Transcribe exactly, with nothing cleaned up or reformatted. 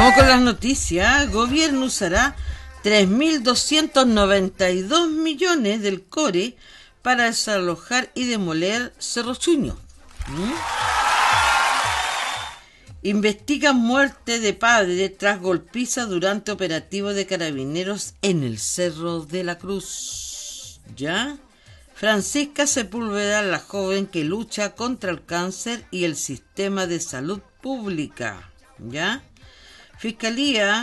Vamos con las noticias. Gobierno usará tres mil doscientos noventa y dos millones del core para desalojar y demoler Cerro Chuño. ¿Mm? Investigan muerte de padre tras golpiza durante operativo de carabineros en el Cerro de la Cruz. ¿Ya? Francisca Sepúlveda, la joven que lucha contra el cáncer y el sistema de salud pública. ¿Ya? Fiscalía